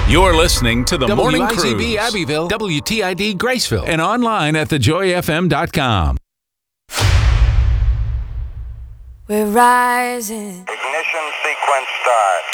You're listening to the Morning Cruise. WIZB Abbeville, WTID Graceville, And online at thejoyfm.com. We're rising. Ignition sequence start.